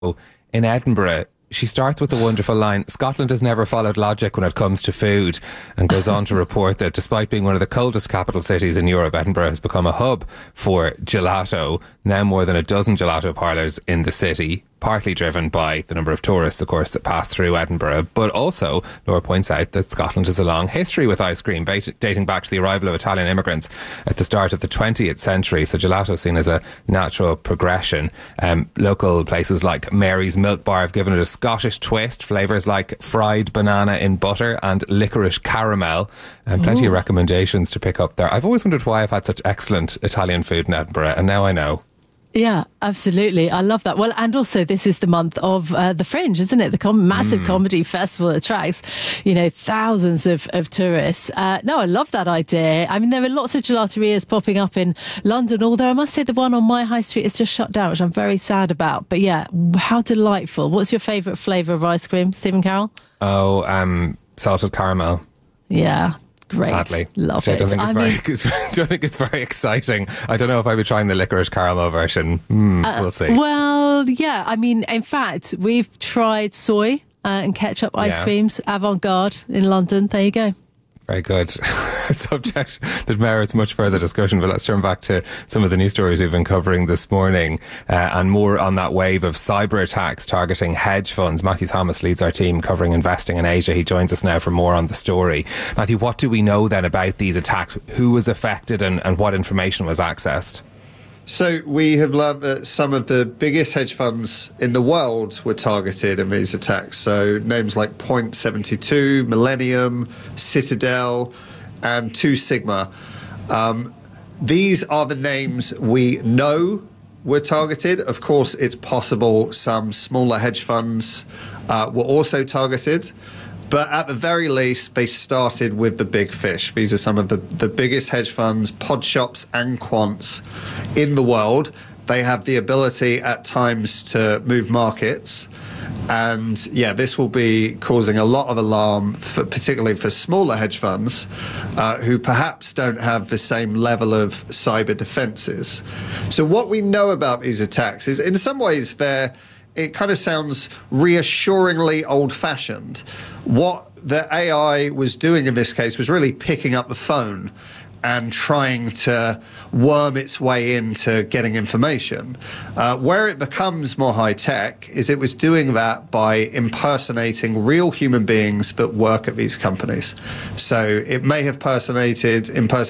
in Edinburgh. She starts with the wonderful line, Scotland has never followed logic when it comes to food, and goes on to report that despite being one of the coldest capital cities in Europe, Edinburgh has become a hub for gelato. Now more than a dozen gelato parlours in the city, partly driven by the number of tourists, of course, that pass through Edinburgh. But also, Laura points out that Scotland has a long history with ice cream, dating back to the arrival of Italian immigrants at the start of the 20th century. So gelato is seen as a natural progression. Local places like Mary's Milk Bar have given it a Scottish twist. Flavours like fried banana in butter and licorice caramel. And plenty of recommendations to pick up there. I've always wondered why I've had such excellent Italian food in Edinburgh, and now I know. Yeah, absolutely. I love that. Well, and also this is the month of the Fringe, isn't it? The massive comedy festival attracts, thousands of tourists. No, I love that idea. I mean, there are lots of gelaterias popping up in London, although I must say the one on my high street is just shut down, which I'm very sad about. But yeah, how delightful. What's your favourite flavour of ice cream, Stephen Carroll? Oh, salted caramel. Yeah. Great. Sadly. Love it. I don't think it's very exciting. I don't know if I would try the licorice caramel version. We'll see. Well, yeah. I mean, in fact, we've tried soy and ketchup ice creams, Avant-Garde in London. There you go. Very good. Subject that merits much further discussion, but let's turn back to some of the news stories we've been covering this morning, and more on that wave of cyber attacks targeting hedge funds. Matthew Thomas leads our team covering investing in Asia. He joins us now for more on the story. Matthew, what do we know then about these attacks? Who was affected and what information was accessed? So we have learned that some of the biggest hedge funds in the world were targeted in these attacks. So names like Point72, Millennium, Citadel, and Two Sigma. These are the names we know were targeted. Of course, it's possible some smaller hedge funds were also targeted. But at the very least, they started with the big fish. These are some of the biggest hedge funds, pod shops and quants in the world. They have the ability at times to move markets. And yeah, this will be causing a lot of alarm, particularly for smaller hedge funds who perhaps don't have the same level of cyber defenses. So what we know about these attacks is in some ways it kind of sounds reassuringly old-fashioned. What the AI was doing in this case was really picking up the phone and trying to worm its way into getting information. Where it becomes more high-tech is it was doing that by impersonating real human beings that work at these companies. So it may have impersonated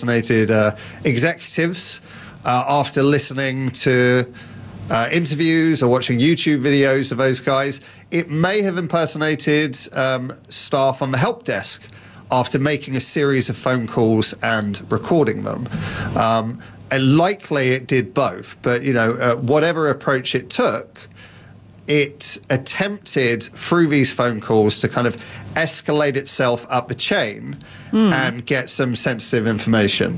executives after listening to interviews or watching YouTube videos of those guys. It may have impersonated staff on the help desk after making a series of phone calls and recording them. And likely it did both, but whatever approach it took, it attempted through these phone calls to kind of escalate itself up the chain and get some sensitive information.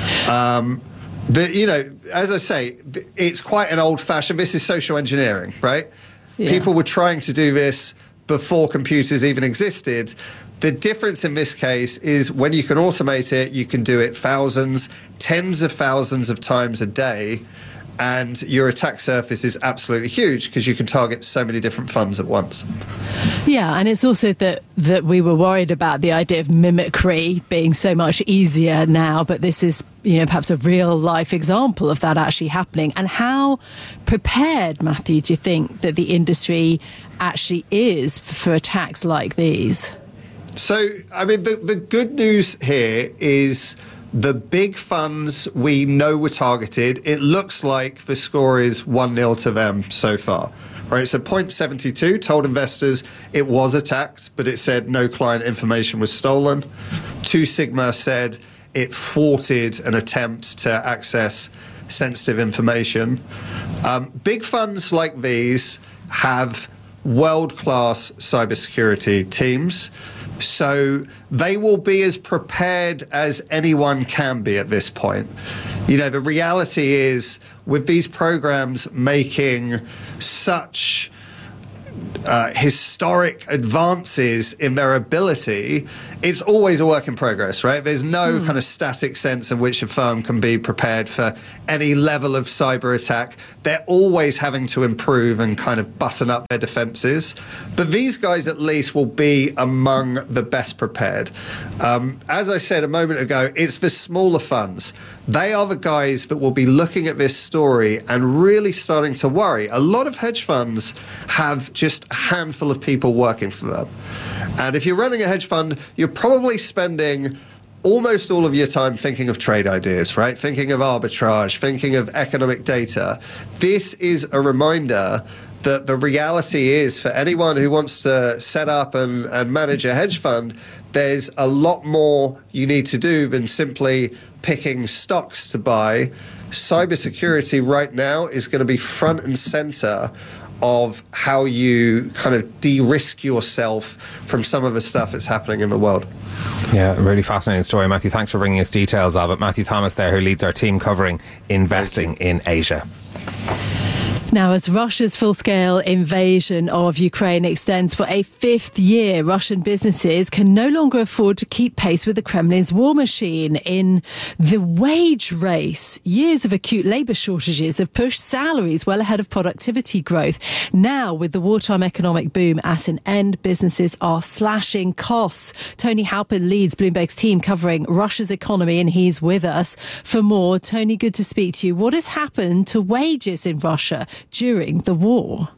But, as I say, it's quite an old-fashioned, this is social engineering, right? Yeah. People were trying to do this before computers even existed. The difference in this case is when you can automate it, you can do it thousands, tens of thousands of times a day, and your attack surface is absolutely huge because you can target so many different funds at once. Yeah, and it's also that we were worried about the idea of mimicry being so much easier now, but this is, perhaps a real life example of that actually happening. And how prepared, Matthew, do you think that the industry actually is for attacks like these? So, I mean, the good news here is the big funds we know were targeted. It looks like the score is 1-0 to them so far. Right, so Point72 told investors it was attacked, but it said no client information was stolen. Two Sigma said it thwarted an attempt to access sensitive information. Big funds like these have world-class cybersecurity teams, so they will be as prepared as anyone can be at this point. The reality is, with these programs making such historic advances in their ability, it's always a work in progress, right? There's no kind of static sense in which a firm can be prepared for any level of cyber attack. They're always having to improve and kind of button up their defenses. But these guys at least will be among the best prepared. As I said a moment ago, it's the smaller funds. They are the guys that will be looking at this story and really starting to worry. A lot of hedge funds have just a handful of people working for them. And if you're running a hedge fund, you're probably spending almost all of your time thinking of trade ideas, right? Thinking of arbitrage, thinking of economic data. This is a reminder that the reality is, for anyone who wants to set up and manage a hedge fund, there's a lot more you need to do than simply picking stocks to buy. Cybersecurity right now is going to be front and center of how you kind of de-risk yourself from some of the stuff that's happening in the world. Yeah, really fascinating story, Matthew. Thanks for bringing us details of it. Matthew Thomas there, who leads our team covering investing in Asia. Now, as Russia's full-scale invasion of Ukraine extends for a fifth year, Russian businesses can no longer afford to keep pace with the Kremlin's war machine. In the wage race, years of acute labour shortages have pushed salaries well ahead of productivity growth. Now, with the wartime economic boom at an end, businesses are slashing costs. Tony Halpin leads Bloomberg's team covering Russia's economy, and he's with us for more. Tony, good to speak to you. What has happened to wages in Russia during the war?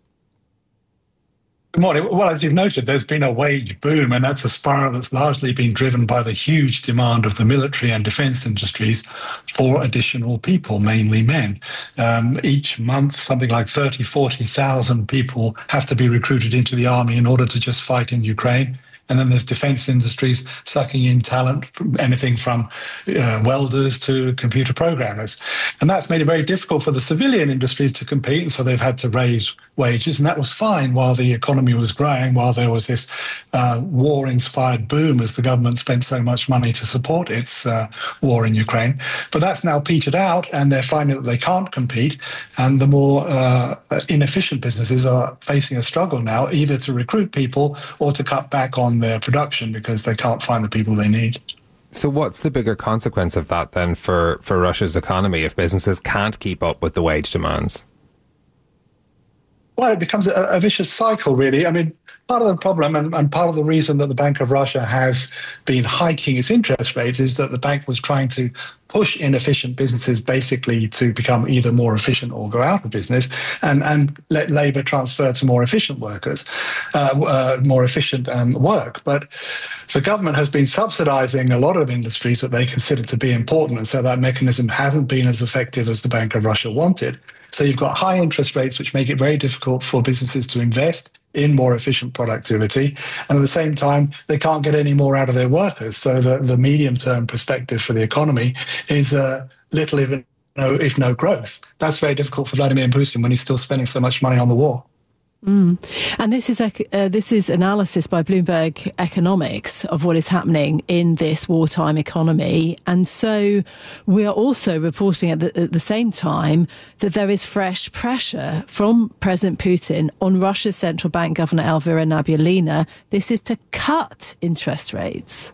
Good morning. Well, as you've noted, there's been a wage boom, and that's a spiral that's largely been driven by the huge demand of the military and defence industries for additional people, mainly men. Each month, something like 40,000 people have to be recruited into the army in order to just fight in Ukraine. And then there's defence industries sucking in talent from anything from welders to computer programmers. And that's made it very difficult for the civilian industries to compete. And so they've had to raise wages. And that was fine while the economy was growing, while there was this war-inspired boom as the government spent so much money to support its war in Ukraine. But that's now petered out, and they're finding that they can't compete. And the more inefficient businesses are facing a struggle now, either to recruit people or to cut back on their production because they can't find the people they need. So what's the bigger consequence of that then for Russia's economy if businesses can't keep up with the wage demands? Well, it becomes a vicious cycle, really. I mean, part of the problem and part of the reason that the Bank of Russia has been hiking its interest rates is that the bank was trying to push inefficient businesses basically to become either more efficient or go out of business and let labour transfer to more efficient workers, more efficient work. But the government has been subsidising a lot of industries that they consider to be important, and so that mechanism hasn't been as effective as the Bank of Russia wanted. So you've got high interest rates, which make it very difficult for businesses to invest in more efficient productivity. And at the same time, they can't get any more out of their workers. So the medium-term perspective for the economy is little, if no growth. That's very difficult for Vladimir Putin when he's still spending so much money on the war. And this is analysis by Bloomberg Economics of what is happening in this wartime economy. And so we are also reporting at the same time that there is fresh pressure from President Putin on Russia's central bank governor Elvira Nabiullina. This is to cut interest rates.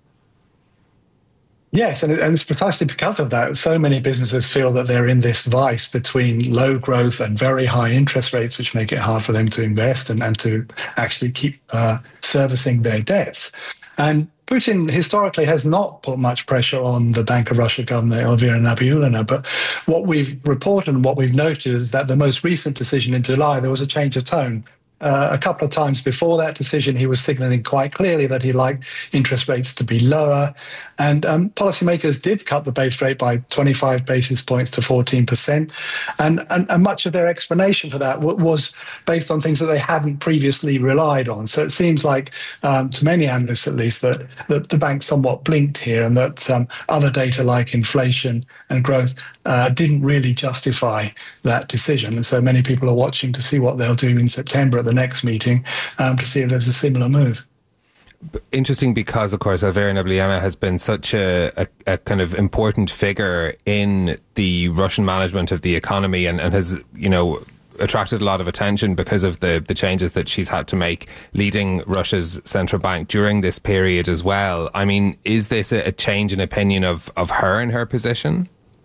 Yes, and it's precisely because of that. So many businesses feel that they're in this vice between low growth and very high interest rates, which make it hard for them to invest and to actually keep servicing their debts. And Putin historically has not put much pressure on the Bank of Russia governor, Elvira Nabiullina. But what we've reported and what we've noted is that the most recent decision in July, there was a change of tone. A couple of times before that decision, he was signalling quite clearly that he liked interest rates to be lower. And policymakers did cut the base rate by 25 basis points to 14%. And much of their explanation for that was based on things that they hadn't previously relied on. So it seems like, to many analysts at least, that the bank somewhat blinked here, and that other data like inflation and growth didn't really justify that decision. And so many people are watching to see what they'll do in September at the next meeting to see if there's a similar move. Interesting, because of course Elvira Nabiullina has been such a kind of important figure in the Russian management of the economy, and has, attracted a lot of attention because of the changes that she's had to make leading Russia's central bank during this period as well. I mean, is this a change in opinion of her and her position?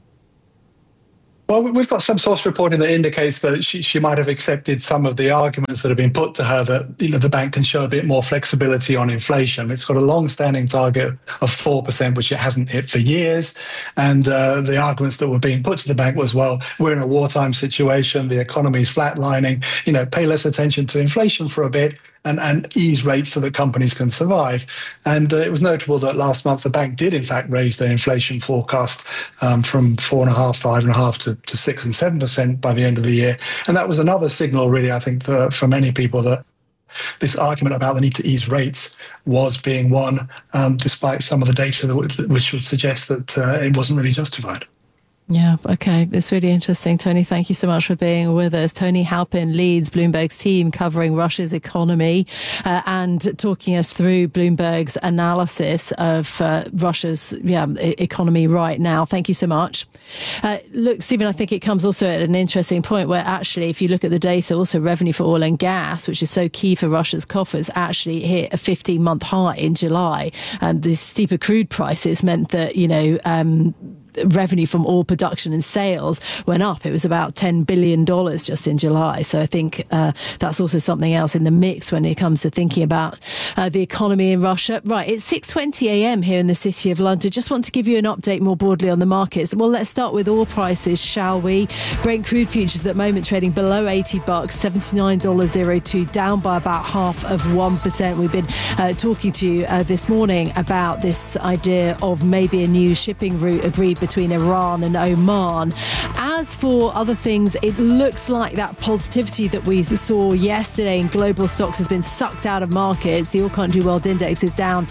Well, we've got some source reporting that indicates that she might have accepted some of the arguments that have been put to her that, the bank can show a bit more flexibility on inflation. It's got a long-standing target of 4%, which it hasn't hit for years. And the arguments that were being put to the bank was, well, we're in a wartime situation, the economy is flatlining, pay less attention to inflation for a bit, and ease rates so that companies can survive. And it was notable that last month the bank did in fact raise their inflation forecast from 4.5%, 5.5% to 6% and 7% by the end of the year. And that was another signal, really, I think, for many people that this argument about the need to ease rates was being won, despite some of the data which would suggest that it wasn't really justified. Yeah, okay. It's really interesting. Tony, thank you so much for being with us. Tony Halpin leads Bloomberg's team covering Russia's economy and talking us through Bloomberg's analysis of Russia's economy right now. Thank you so much. Look, Stephen, I think it comes also at an interesting point where actually, if you look at the data, also revenue for oil and gas, which is so key for Russia's coffers, actually hit a 15-month high in July. The steeper crude prices meant that, revenue from oil production and sales went up. It was about $10 billion just in July. So I think that's also something else in the mix when it comes to thinking about the economy in Russia. Right, it's 6:20 a.m. here in the City of London. Just want to give you an update more broadly on the markets. Well, let's start with oil prices, shall we? Brent crude futures at the moment trading below $80, $79.02, down by about 0.5%. We've been talking to you this morning about this idea of maybe a new shipping route agreed between Iran and Oman. As for other things, it looks like that positivity that we saw yesterday in global stocks has been sucked out of markets. The All Country World Index is down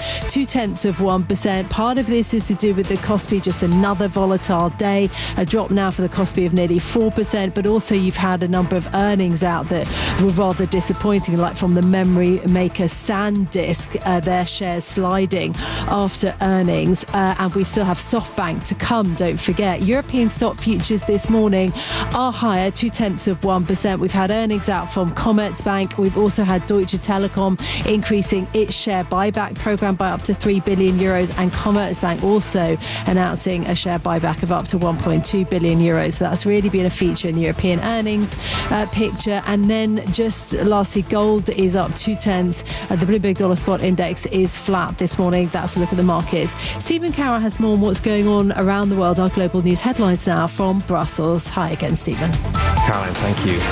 0.2%. Part of this is to do with the Kospi, just another volatile day. A drop now for the Kospi of nearly 4%, but also you've had a number of earnings out that were rather disappointing, like from the memory maker SanDisk, their shares sliding after earnings. And we still have SoftBank to come, don't forget. European stock futures this morning are higher, 0.2%. We've had earnings out from Commerzbank. We've also had Deutsche Telekom increasing its share buyback program by up to 3 billion euros, and Commerzbank also announcing a share buyback of up to 1.2 billion euros. So that's really been a feature in the European earnings picture. And then just lastly, gold is up 0.2. The Bloomberg Dollar Spot Index is flat this morning. That's a look at the markets. Stephen Carroll has more on what's going on around the world. Our global news headlines now from Brussels. Hi again, Stephen. Caroline, thank you.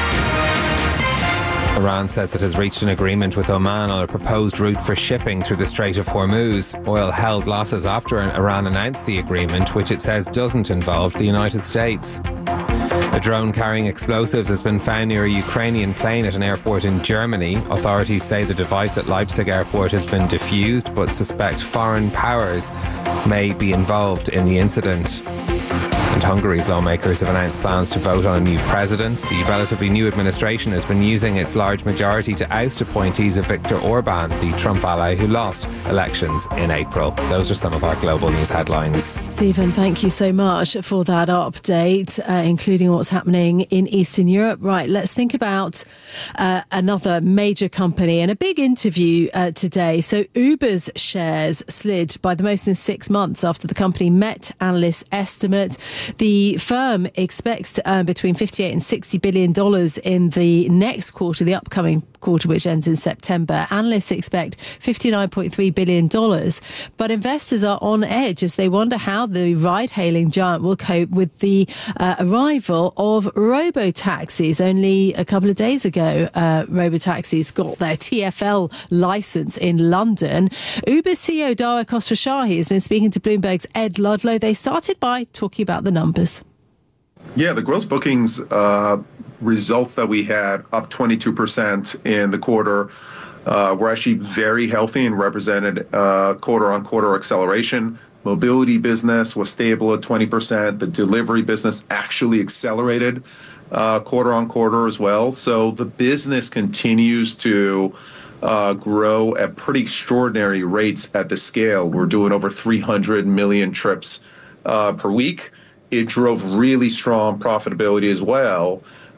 Iran says it has reached an agreement with Oman on a proposed route for shipping through the Strait of Hormuz. Oil held losses after Iran announced the agreement, which it says doesn't involve the United States. A drone carrying explosives has been found near a Ukrainian plane at an airport in Germany. Authorities say the device at Leipzig airport has been defused, but suspect foreign powers may be involved in the incident. And Hungary's lawmakers have announced plans to vote on a new president. The relatively new administration has been using its large majority to oust appointees of Viktor Orban, the Trump ally who lost elections in April. Those are some of our global news headlines. Stephen, thank you so much for that update, including what's happening in Eastern Europe. Right, let's think about another major company and a big interview today. So Uber's shares slid by the most in 6 months after the company met analyst estimates. The firm expects to earn between $58 and $60 billion in the next quarter, the upcoming quarter, which ends in September. Analysts expect $59.3 billion, but investors are on edge as they wonder how the ride-hailing giant will cope with the arrival of robo-taxis. Only a couple of days ago, robo-taxis got their TfL license in London. Uber CEO Dara Khosrowshahi has been speaking to Bloomberg's Ed Ludlow. They started by talking about the numbers. Yeah, the gross bookings results that we had, up 22% in the quarter, were actually very healthy and represented quarter-on-quarter acceleration. Mobility business was stable at 20%. The delivery business actually accelerated quarter-on-quarter as well. So the business continues to grow at pretty extraordinary rates at the scale. We're doing over 300 million trips per week. It drove really strong profitability as well.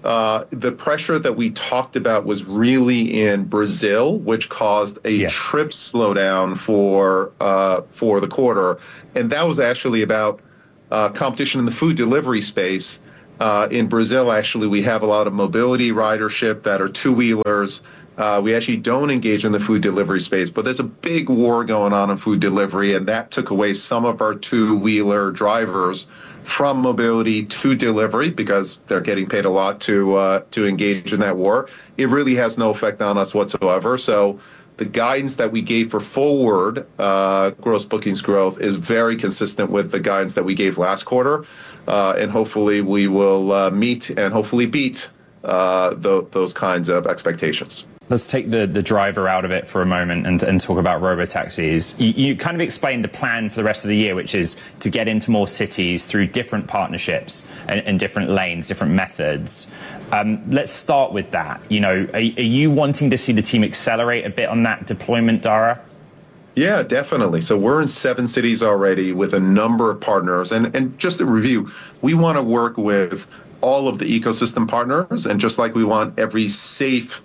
The pressure that we talked about was really in Brazil, which caused a trip slowdown for the quarter, and that was actually about competition in the food delivery space. In Brazil, actually, we have a lot of mobility ridership that are two-wheelers. We actually don't engage in the food delivery space, but there's a big war going on in food delivery, and that took away some of our two-wheeler drivers from mobility to delivery because they're getting paid a lot to engage in that war. It really has no effect on us whatsoever. So the guidance that we gave for forward gross bookings growth is very consistent with the guidance that we gave last quarter, and hopefully we will meet and hopefully beat those kinds of expectations. Let's take the driver out of it for a moment and talk about robotaxis. You kind of explained the plan for the rest of the year, which is to get into more cities through different partnerships and different lanes, different methods. Let's start with that. Are you wanting to see the team accelerate a bit on that deployment, Dara? Yeah, definitely. So we're in 7 cities already with a number of partners. And just to review, we want to work with all of the ecosystem partners. And just like we want every safe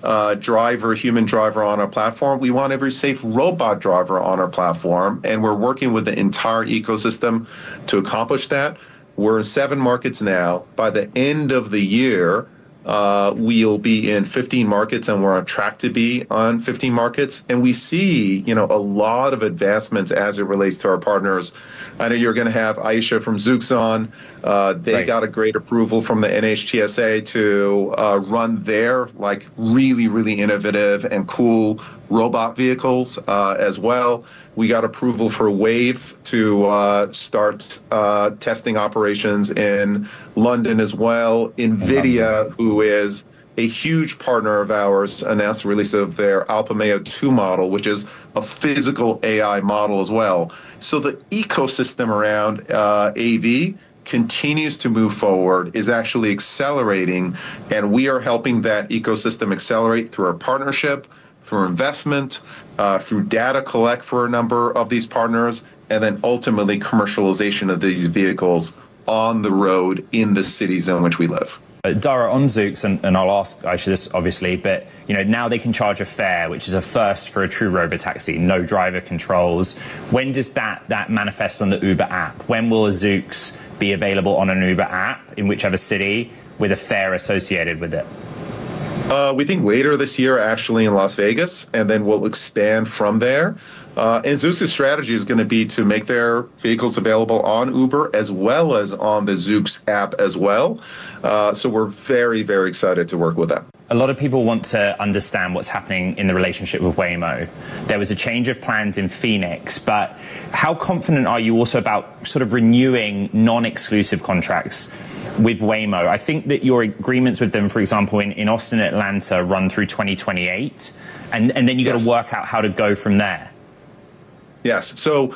human driver on our platform, we want every safe robot driver on our platform. And we're working with the entire ecosystem to accomplish that. We're in 7 markets now. By the end of the year, we'll be in 15 markets, and we're on track to be on 15 markets. And we see, a lot of advancements as it relates to our partners. I know you're going to have Aisha from Zoox on. They got a great approval from the NHTSA to run their really, really innovative and cool robot vehicles as well. We got approval for Wave to start testing operations in London as well. NVIDIA, who is a huge partner of ours, announced the release of their Alpamayo 2 model, which is a physical AI model as well. So the ecosystem around AV continues to move forward, is actually accelerating, and we are helping that ecosystem accelerate through our partnership, through investment, through data collect for a number of these partners, and then ultimately commercialization of these vehicles on the road in the cities in which we live. Dara, on Zoox, and I'll ask Aisha this obviously, but now they can charge a fare, which is a first for a true robotaxi, no driver controls. When does that manifest on the Uber app? When will a Zoox be available on an Uber app in whichever city with a fare associated with it? We think later this year, actually in Las Vegas, and then we'll expand from there. And Zoox's strategy is going to be to make their vehicles available on Uber as well as on the Zoox app as well. So we're very, very excited to work with them. A lot of people want to understand what's happening in the relationship with Waymo. There was a change of plans in Phoenix, but how confident are you also about sort of renewing non-exclusive contracts with Waymo? I think that your agreements with them, for example, in Austin and Atlanta run through 2028, and then you got to work out how to go from there. Yes. So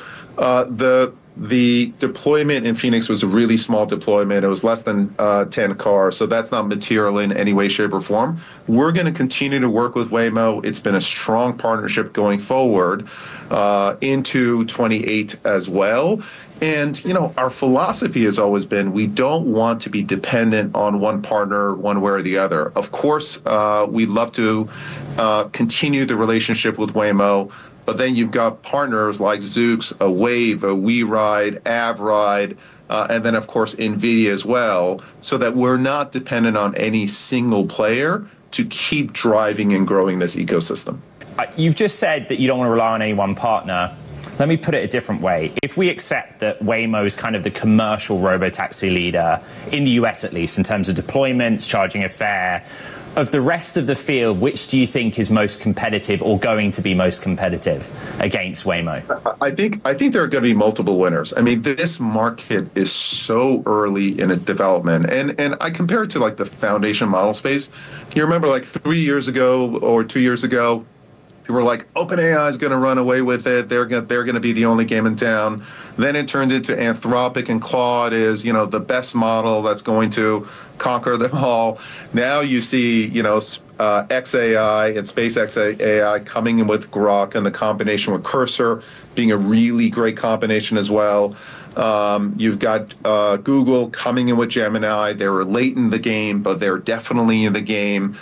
the deployment in Phoenix was a really small deployment. It was less than 10 cars. So that's not material in any way, shape, or form. We're going to continue to work with Waymo. It's been a strong partnership going forward into 28 as well. And, our philosophy has always been we don't want to be dependent on one partner one way or the other. Of course, we'd love to continue the relationship with Waymo. But then you've got partners like Zoox, a Wave, a WeRide, AvRide, and then, of course, NVIDIA as well, so that we're not dependent on any single player to keep driving and growing this ecosystem. You've just said that you don't want to rely on any one partner. Let me put it a different way. If we accept that Waymo is kind of the commercial robotaxi leader, in the US at least, in terms of deployments, charging a fare, of the rest of the field, which do you think is most competitive or going to be most competitive against Waymo? I think there are going to be multiple winners. I mean, this market is so early in its development. And I compare it to the foundation model space. You remember 3 years ago or 2 years ago, people were like, OpenAI is going to run away with it. They're going to be the only game in town. Then it turned into Anthropic, and Claude is, the best model that's going to conquer them all. Now you see, xAI and SpaceX AI coming in with Grok, and the combination with Cursor being a really great combination as well. You've got Google coming in with Gemini. They were late in the game, but they're definitely in the game.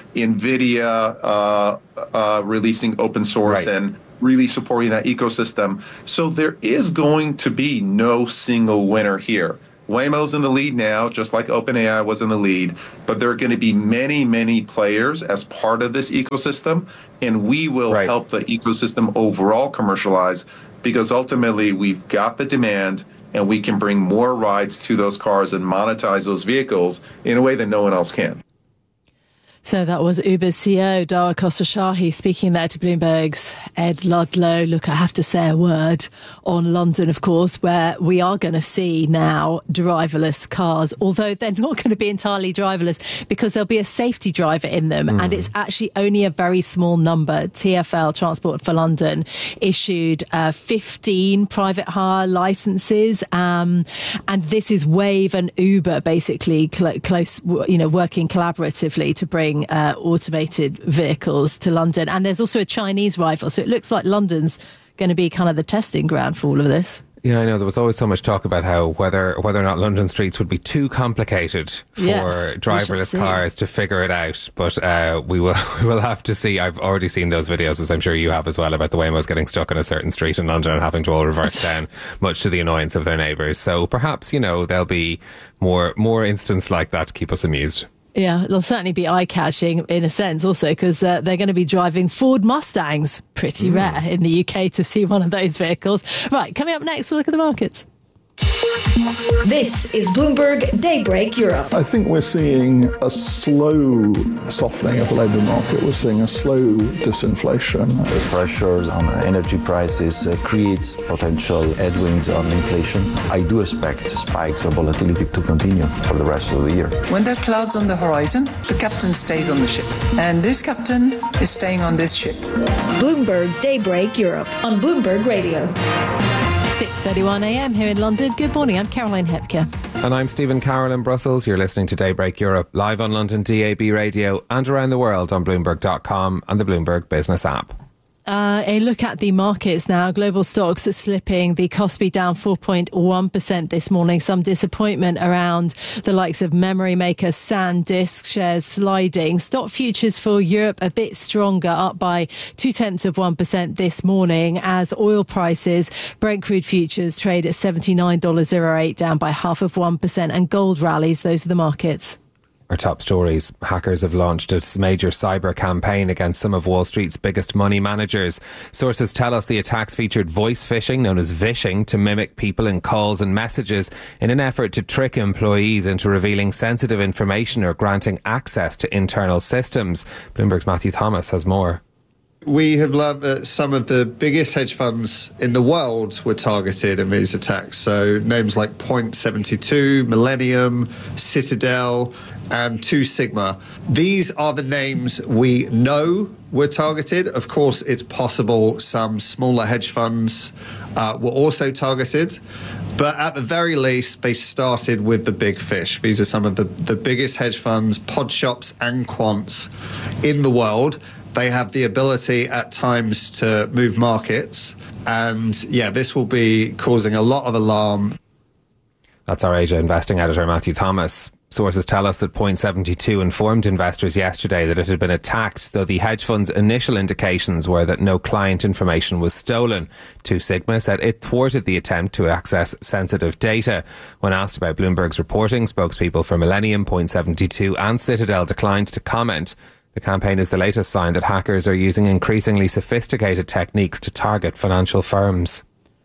NVIDIA releasing open source and really supporting that ecosystem. So there is going to be no single winner here. Waymo's in the lead now, just like OpenAI was in the lead, but there are going to be many, many players as part of this ecosystem, and we will help the ecosystem overall commercialize, because ultimately we've got the demand and we can bring more rides to those cars and monetize those vehicles in a way that no one else can. So that was Uber's CEO, Dara Khosrowshahi, speaking there to Bloomberg's Ed Ludlow. Look, I have to say a word on London, of course, where we are going to see now driverless cars, although they're not going to be entirely driverless because there'll be a safety driver in them. And it's actually only a very small number. TfL, Transport for London, issued 15 private hire licenses. And this is Wave and Uber basically close, working collaboratively to bring automated vehicles to London. And there's also a Chinese rival. So it looks like London's going to be kind of the testing ground for all of this. Yeah, I know there was always so much talk about how whether or not London streets would be too complicated for driverless cars to figure it out. But we will have to see. I've already seen those videos, as I'm sure you have as well, about the Waymos getting stuck on a certain street in London and having to all reverse down, much to the annoyance of their neighbours. So perhaps, there'll be more instances like that to keep us amused. Yeah, it'll certainly be eye-catching in a sense also because they're going to be driving Ford Mustangs. Pretty rare in the UK to see one of those vehicles. Right, coming up next, we'll look at the markets. This is Bloomberg Daybreak Europe. I think we're seeing a slow softening of the labour market. We're seeing a slow disinflation. The pressures on energy prices creates potential headwinds on inflation. I do expect spikes of volatility to continue for the rest of the year. When there are clouds on the horizon, the captain stays on the ship. And this captain is staying on this ship. Bloomberg Daybreak Europe on Bloomberg Radio. 6:31 a.m. here in London. Good morning, I'm Caroline Hepker. And I'm Stephen Carroll in Brussels. You're listening to Daybreak Europe, live on London DAB radio and around the world on Bloomberg.com and the Bloomberg Business app. A look at the markets now. Global stocks are slipping. The Kospi down 4.1% this morning. Some disappointment around the likes of memory maker SanDisk shares sliding. Stock futures for Europe a bit stronger, up by 0.2% this morning as oil prices, Brent crude futures trade at $79.08, down by 0.5%, and gold rallies. Those are the markets. Our top stories. Hackers have launched a major cyber campaign against some of Wall Street's biggest money managers. Sources tell us the attacks featured voice phishing, known as vishing, to mimic people in calls and messages in an effort to trick employees into revealing sensitive information or granting access to internal systems. Bloomberg's Matthew Thomas has more. We have learned some of the biggest hedge funds in the world were targeted in these attacks. So names like Point72, Millennium, Citadel, and Two Sigma. These are the names we know were targeted. Of course, it's possible some smaller hedge funds were also targeted. But at the very least, they started with the big fish. These are some of the biggest hedge funds, pod shops and quants in the world. They have the ability at times to move markets. And this will be causing a lot of alarm. That's our Asia investing editor, Matthew Thomas. Sources tell us that Point72 informed investors yesterday that it had been attacked, though the hedge fund's initial indications were that no client information was stolen. Two Sigma said it thwarted the attempt to access sensitive data. When asked about Bloomberg's reporting, spokespeople for Millennium, Point72 and Citadel declined to comment. The campaign is the latest sign that hackers are using increasingly sophisticated techniques to target financial firms.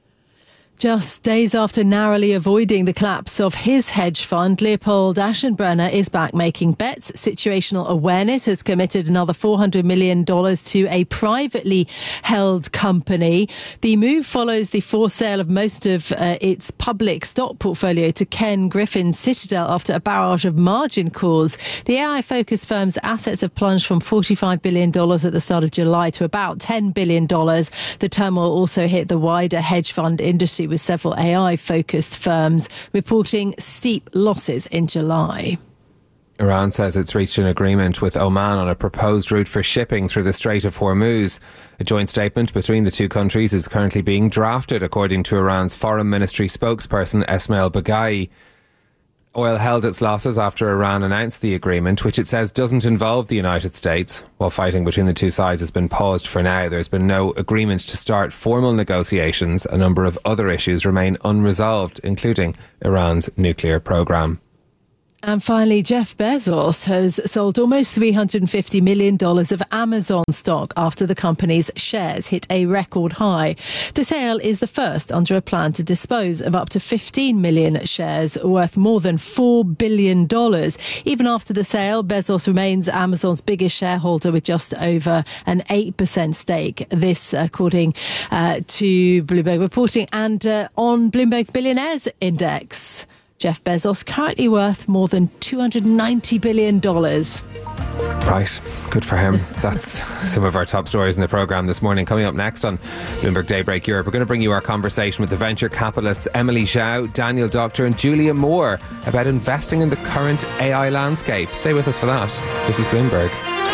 Just days after narrowly avoiding the collapse of his hedge fund, Leopold Aschenbrenner is back making bets. Situational Awareness has committed another $400 million to a privately held company. The move follows the forced sale of most of its public stock portfolio to Ken Griffin's Citadel after a barrage of margin calls. The AI-focused firm's assets have plunged from $45 billion at the start of July to about $10 billion. The turmoil also hit the wider hedge fund industry, with several AI-focused firms reporting steep losses in July. Iran says it's reached an agreement with Oman on a proposed route for shipping through the Strait of Hormuz. A joint statement between the two countries is currently being drafted, according to Iran's Foreign Ministry spokesperson Esmail Baghai. Oil held its losses after Iran announced the agreement, which it says doesn't involve the United States. While fighting between the two sides has been paused for now, there's been no agreement to start formal negotiations. A number of other issues remain unresolved, including Iran's nuclear program. And finally, Jeff Bezos has sold almost $350 million of Amazon stock after the company's shares hit a record high. The sale is the first under a plan to dispose of up to 15 million shares worth more than $4 billion. Even after the sale, Bezos remains Amazon's biggest shareholder with just over an 8% stake. This, according to Bloomberg reporting, and on Bloomberg's Billionaires Index. Jeff Bezos currently worth more than $290 billion. Right, good for him. That's some of our top stories in the programme this morning. Coming up next on Bloomberg Daybreak Europe, we're going to bring you our conversation with the venture capitalists Emily Zhao, Daniel Doctor and Julia Moore about investing in the current AI landscape. Stay with us for that. This is Bloomberg.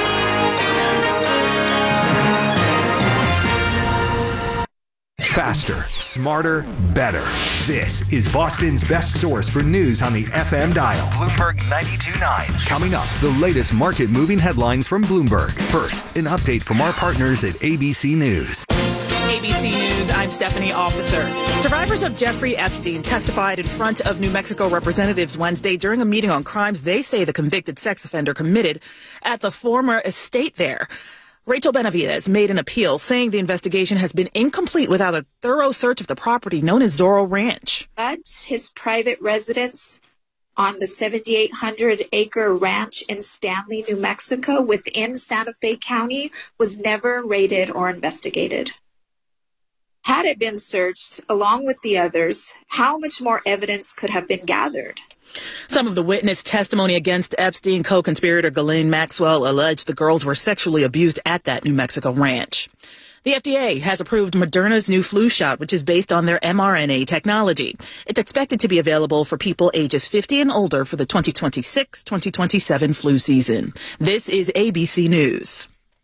Faster, smarter, better. This is Boston's best source for news on the FM dial. Bloomberg 92.9. Coming up, the latest market-moving headlines from Bloomberg. First, an update from our partners at ABC News. ABC News, I'm Stephanie Officer. Survivors of Jeffrey Epstein testified in front of New Mexico representatives Wednesday during a meeting on crimes they say the convicted sex offender committed at the former estate there. Rachel Benavides made an appeal saying the investigation has been incomplete without a thorough search of the property known as Zorro Ranch. But his private residence on the 7,800-acre ranch in Stanley, New Mexico, within Santa Fe County, was never raided or investigated. Had it been searched, along with the others, how much more evidence could have been gathered? Some of the witness testimony against Epstein co-conspirator Ghislaine Maxwell alleged the girls were sexually abused at that New Mexico ranch. The FDA has approved Moderna's new flu shot, which is based on their mRNA technology. It's expected to be available for people ages 50 and older for the 2026-2027 flu season. This is ABC News.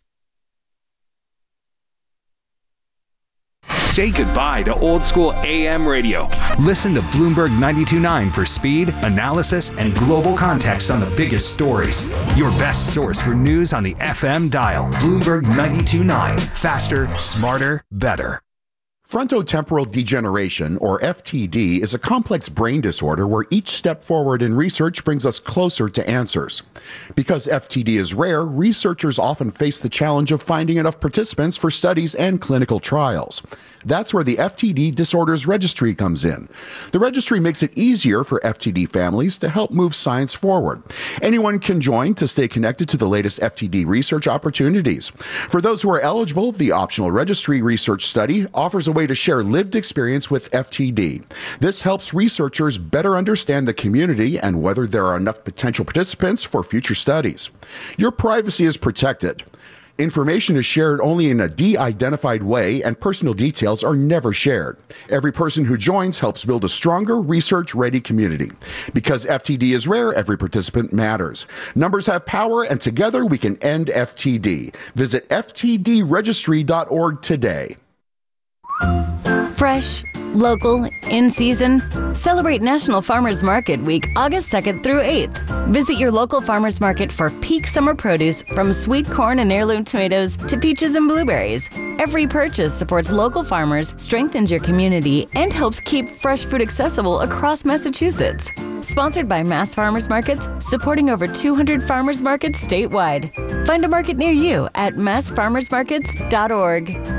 Say goodbye to old school AM radio. Listen to Bloomberg 92.9 for speed, analysis, and global context on the biggest stories. Your best source for news on the FM dial. Bloomberg 92.9. Faster, smarter, better. Frontotemporal degeneration, or FTD, is a complex brain disorder where each step forward in research brings us closer to answers. Because FTD is rare, researchers often face the challenge of finding enough participants for studies and clinical trials. That's where the FTD Disorders Registry comes in. The registry makes it easier for FTD families to help move science forward. Anyone can join to stay connected to the latest FTD research opportunities. For those who are eligible, the optional registry research study offers a way to share lived experience with FTD. This helps researchers better understand the community and whether there are enough potential participants for future studies. Your privacy is protected. Information is shared only in a de-identified way, and personal details are never shared. Every person who joins helps build a stronger, research-ready community. Because FTD is rare, every participant matters. Numbers have power, and together we can end FTD. Visit ftdregistry.org today. Fresh, local, in season. Celebrate National Farmers Market Week, August 2nd through 8th. Visit your local farmers market for peak summer produce, from sweet corn and heirloom tomatoes to peaches and blueberries. Every purchase supports local farmers, strengthens your community, and helps keep fresh food accessible across Massachusetts. Sponsored by Mass Farmers Markets, supporting over 200 farmers markets statewide. Find a market near you at massfarmersmarkets.org.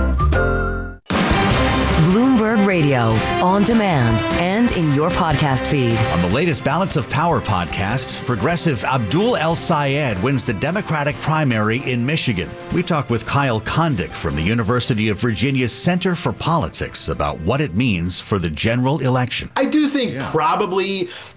Bloomberg Radio, on demand and in your podcast feed. On the latest Balance of Power podcast, progressive Abdul El-Sayed wins the Democratic primary in Michigan. We talk with Kyle Kondik from the University of Virginia's Center for Politics about what it means for the general election. I do think probably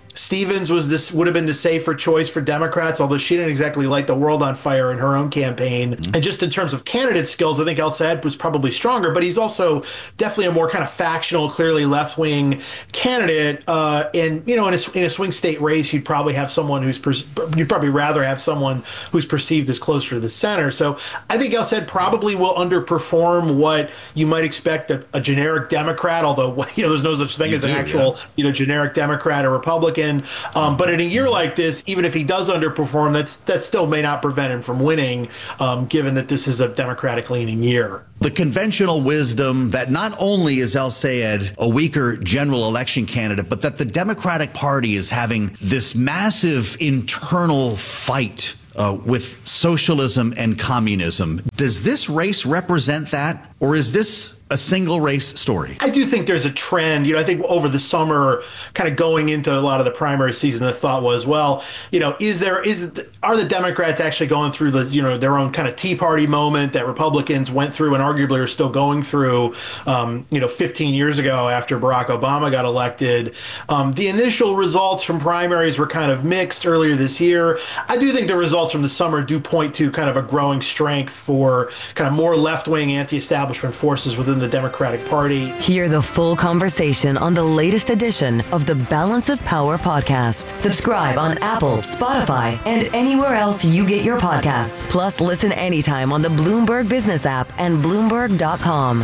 Stevens would have been the safer choice for Democrats, although she didn't exactly light the world on fire in her own campaign. And just in terms of candidate skills, I think El-Sayed was probably stronger, but he's also definitely a more kind of factional, clearly left-wing candidate. And, you know, in a swing state race, you'd probably have someone you'd probably rather have someone who's perceived as closer to the center. So I think El-Sayed probably will underperform what you might expect a generic Democrat, although, you know, there's no such thing as an actual, you know, generic Democrat or Republican. But in a year like this, even if he does underperform, that still may not prevent him from winning, given that this is a Democratic-leaning year. The conventional wisdom that not only is El-Sayed a weaker general election candidate, but that the Democratic Party is having this massive internal fight with socialism and communism. Does this race represent that, or is this a single race story? I do think there's a trend. You know, I think over the summer, kind of going into a lot of the primary season, the thought was, well, you know, are the Democrats actually going through their own kind of Tea Party moment that Republicans went through and arguably are still going through, 15 years ago after Barack Obama got elected. The initial results from primaries were kind of mixed earlier this year. I do think the results from the summer do point to kind of a growing strength for kind of more left-wing anti-establishment forces within the Democratic Party. Hear the full conversation on the latest edition of the Balance of Power podcast. Subscribe on Apple, Spotify, and anywhere else you get your podcasts. Plus, listen anytime on the Bloomberg Business app and Bloomberg.com.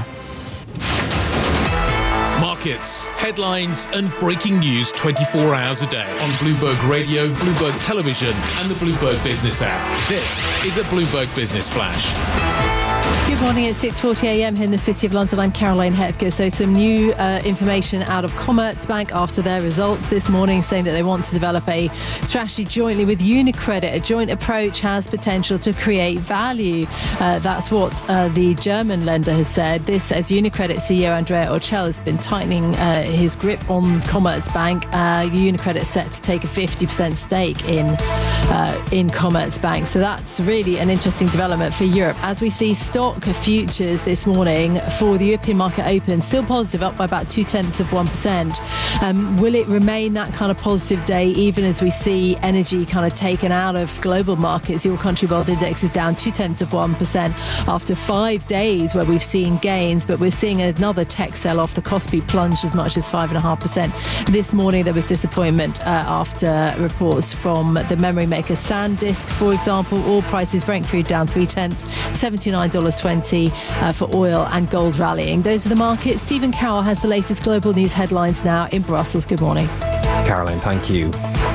Markets, headlines, and breaking news 24 hours a day on Bloomberg Radio, Bloomberg Television, and the Bloomberg Business app. This is a Bloomberg Business Flash. Good morning. It's 6:40 a.m. here in the City of London. I'm Caroline Hepker. So some new information out of Commerzbank after their results this morning, saying that they want to develop a strategy jointly with UniCredit. A joint approach has potential to create value. That's what the German lender has said. This, as UniCredit CEO Andrea Orcel has been tightening his grip on Commerzbank. UniCredit set to take a 50% stake in Commerzbank. So that's really an interesting development for Europe. As we see stock futures this morning for the European market open, still positive, up by about 0.2%. Will it remain that kind of positive day even as we see energy kind of taken out of global markets? The All Country World Index is down 0.2% after 5 days where we've seen gains, but we're seeing another tech sell-off. The Kospi plunged as much as 5.5%. This morning there was disappointment after reports from the memory maker SanDisk, for example. Oil prices, Brent crude down 0.3, $79.20 for oil, and gold rallying. Those are the markets. Stephen Carroll has the latest global news headlines now in Brussels. Good morning. Caroline, thank you.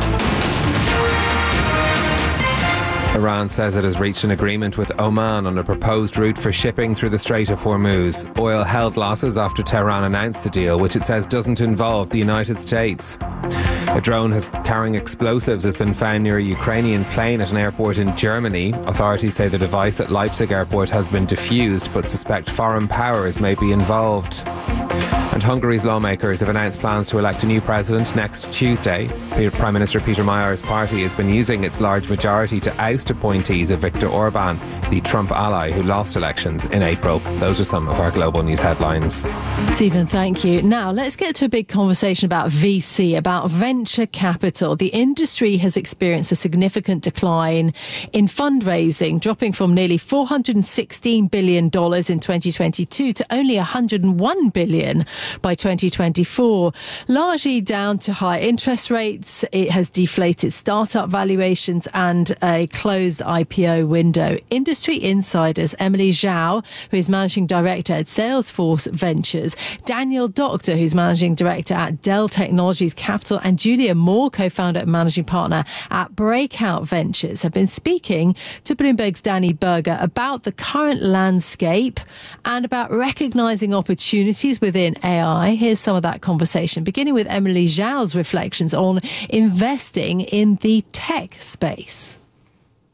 Iran says it has reached an agreement with Oman on a proposed route for shipping through the Strait of Hormuz. Oil held losses after Tehran announced the deal, which it says doesn't involve the United States. A drone carrying explosives has been found near a Ukrainian plane at an airport in Germany. Authorities say the device at Leipzig airport has been defused, but suspect foreign powers may be involved. And Hungary's lawmakers have announced plans to elect a new president next Tuesday. Prime Minister Peter Mayer's party has been using its large majority to oust appointees of Viktor Orban, the Trump ally who lost elections in April. Those are some of our global news headlines. Stephen, thank you. Now, let's get to a big conversation about VC, about venture capital. The industry has experienced a significant decline in fundraising, dropping from nearly $416 billion in 2022 to only $101 billion by 2024, largely down to high interest rates. It has deflated startup valuations and a closed IPO window. Industry insiders Emily Zhao, who is managing director at Salesforce Ventures, Daniel Doctor, who's managing director at Dell Technologies Capital, and Julia Moore, co-founder and managing partner at Breakout Ventures, have been speaking to Bloomberg's Danny Berger about the current landscape and about recognizing opportunities within AI. Here's some of that conversation, beginning with Emily Zhao's reflections on investing in the tech space.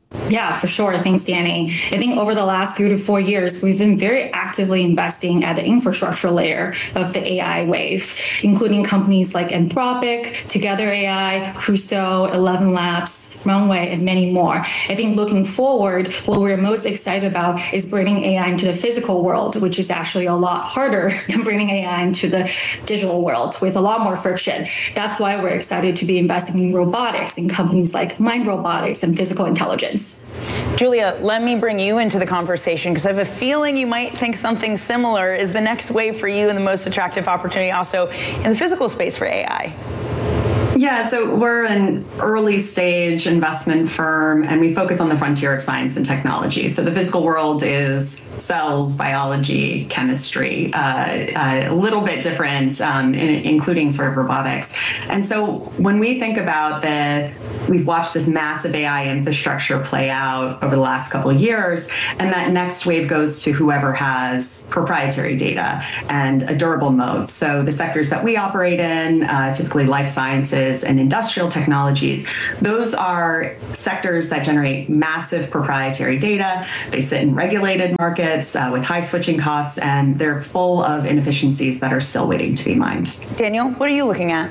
Yeah, for sure. Thanks, Danny. I think over the last 3 to 4 years, we've been very actively investing at the infrastructure layer of the AI wave, including companies like Anthropic, Together AI, Crusoe, 11 Labs, Runway, and many more. I think looking forward, what we're most excited about is bringing AI into the physical world, which is actually a lot harder than bringing AI into the digital world with a lot more friction. That's why we're excited to be investing in robotics in companies like Mind Robotics and Physical Intelligence. Julia, let me bring you into the conversation because I have a feeling you might think something similar is the next wave for you and the most attractive opportunity also in the physical space for AI. Yeah, so we're an early stage investment firm and we focus on the frontier of science and technology. So the physical world is cells, biology, chemistry, a little bit different, including sort of robotics. And so when we think about we've watched this massive AI infrastructure play out over the last couple of years, and that next wave goes to whoever has proprietary data and a durable moat. So the sectors that we operate in, typically life sciences and industrial technologies, those are sectors that generate massive proprietary data. They sit in regulated markets with high switching costs, and they're full of inefficiencies that are still waiting to be mined. Daniel, what are you looking at?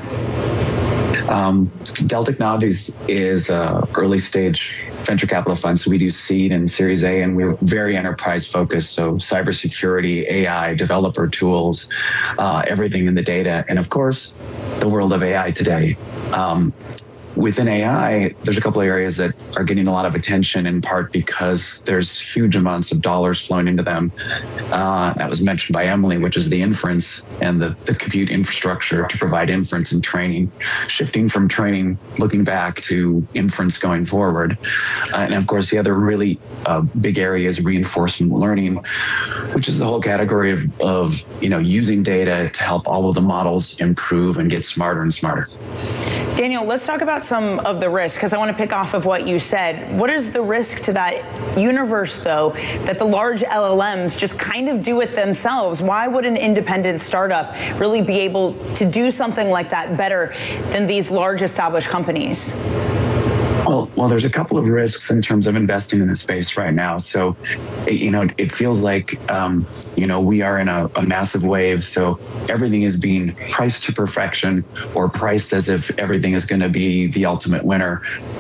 Dell Technologies is an early stage venture capital fund. So we do seed and Series A, and we're very enterprise focused. So cybersecurity, AI, developer tools, everything in the data. And of course, the world of AI today. Within AI, there's a couple of areas that are getting a lot of attention, in part because there's huge amounts of dollars flowing into them. That was mentioned by Emily, which is the inference and the compute infrastructure to provide inference and training, shifting from training, looking back to inference going forward. And of course, the other really big area is reinforcement learning, which is the whole category of using data to help all of the models improve and get smarter and smarter. Daniel, let's talk about some of the risks, because I want to pick off of what you said. What is the risk to that universe, though, that the large LLMs just kind of do it themselves? Why would an independent startup really be able to do something like that better than these large established companies? Well, there's a couple of risks in terms of investing in the space right now. So, it feels like, we are in a massive wave. So everything is being priced to perfection or priced as if everything is going to be the ultimate winner.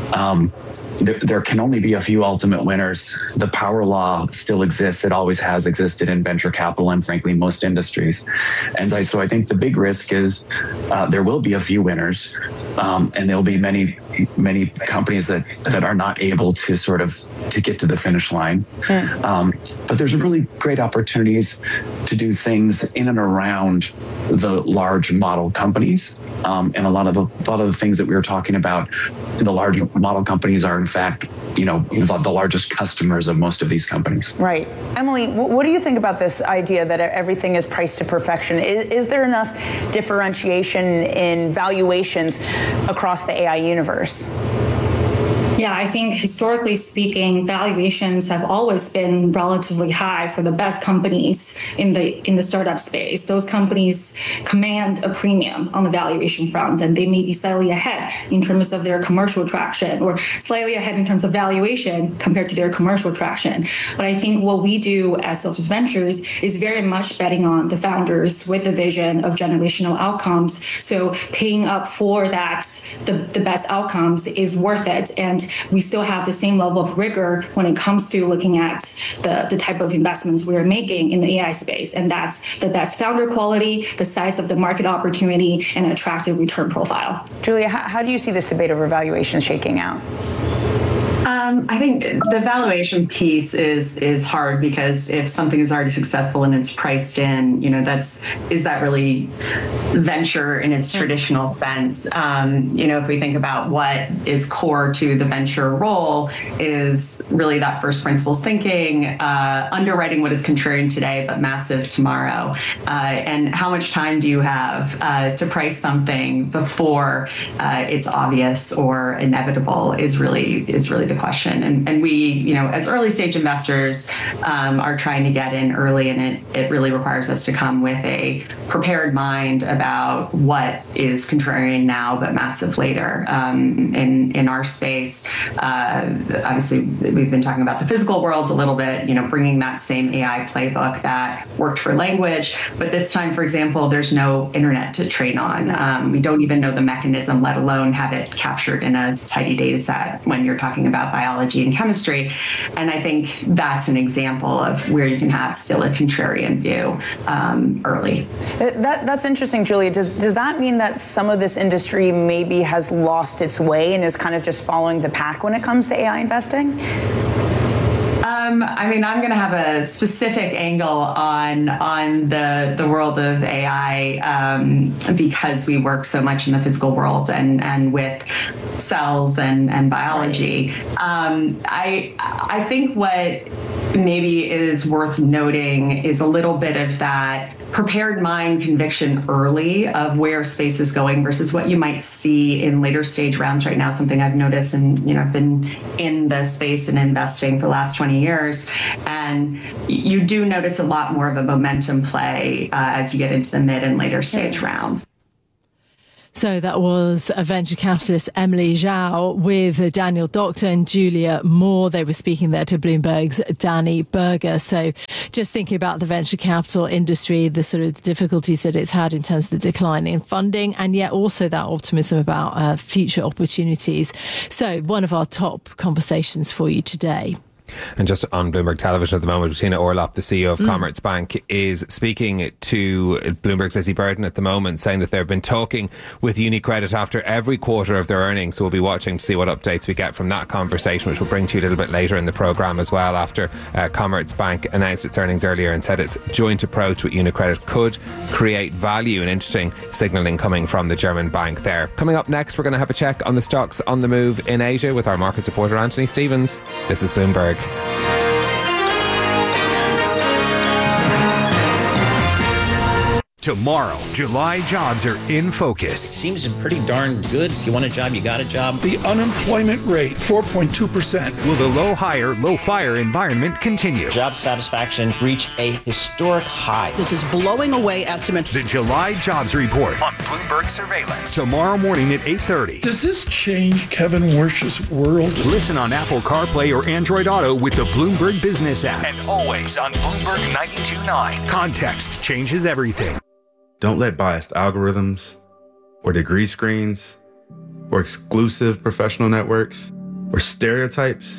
There can only be a few ultimate winners. The power law still exists. It always has existed in venture capital and frankly, most industries. And so I think the big risk is there will be a few winners and there'll be many companies that are not able to to get to the finish line. But there's really great opportunities to do things in and around the large model companies. And a lot of the things that we were talking about, the large model companies are in fact, the largest customers of most of these companies. Right. Emily, what do you think about this idea that everything is priced to perfection? Is there enough differentiation in valuations across the AI universe? Yeah, I think historically speaking, valuations have always been relatively high for the best companies in the startup space. Those companies command a premium on the valuation front, and they may be slightly ahead in terms of their commercial traction, or slightly ahead in terms of valuation compared to their commercial traction. But I think what we do as Celsius Ventures is very much betting on the founders with the vision of generational outcomes. So paying up for that, the best outcomes is worth it. And we still have the same level of rigor when it comes to looking at the type of investments we're making in the AI space. And that's the best founder quality, the size of the market opportunity, and attractive return profile. Julia, how do you see this debate over valuation shaking out? I think the valuation piece is hard because if something is already successful and it's priced in, is that really venture in its traditional sense? If we think about what is core to the venture role is really that first principles thinking, underwriting what is contrarian today but massive tomorrow, and how much time do you have to price something before it's obvious or inevitable is really the question. discussion. And we, as early stage investors, are trying to get in early, and it really requires us to come with a prepared mind about what is contrarian now but massive later. In our space, obviously we've been talking about the physical world a little bit, bringing that same AI playbook that worked for language, but this time, for example, there's no internet to train on. We don't even know the mechanism, let alone have it captured in a tidy data set when you're talking about biology and chemistry. And I think that's an example of where you can have still a contrarian view early. That's interesting, Julia. Does that mean that some of this industry maybe has lost its way and is kind of just following the pack when it comes to AI investing? I'm going to have a specific angle on the world of AI because we work so much in the physical world and with cells and biology. I think what maybe is worth noting is a little bit of that prepared mind conviction early of where space is going versus what you might see in later stage rounds right now, something I've noticed, and I've been in the space and investing for the last 20 years. And you do notice a lot more of a momentum play as you get into the mid and later stage rounds. So that was a venture capitalist Emily Zhao with Daniel Doctor and Julia Moore. They were speaking there to Bloomberg's Danny Berger. So just thinking about the venture capital industry, the sort of difficulties that it's had in terms of the decline in funding, and yet also that optimism about future opportunities. So one of our top conversations for you today. And just on Bloomberg Television at the moment, Bettina Orlopp, the CEO of Commerzbank, is speaking to Bloomberg's Lizzie Burden at the moment, saying that they've been talking with UniCredit after every quarter of their earnings. So we'll be watching to see what updates we get from that conversation, which we'll bring to you a little bit later in the programme as well, after Commerzbank announced its earnings earlier and said its joint approach with UniCredit could create value. An interesting signalling coming from the German bank there. Coming up next, we're going to have a check on the stocks on the move in Asia with our market reporter Anthony Stevens. This is Bloomberg. Tomorrow, July jobs are in focus. It seems pretty darn good. If you want a job, you got a job. The unemployment rate, 4.2%. Will the low fire environment continue? Job satisfaction reached a historic high. This is blowing away estimates. The July jobs report on Bloomberg Surveillance. Tomorrow morning at 8:30. Does this change Kevin Warsh's world? Listen on Apple CarPlay or Android Auto with the Bloomberg Business app. And always on Bloomberg 92.9. Context changes everything. Don't let biased algorithms or degree screens or exclusive professional networks or stereotypes.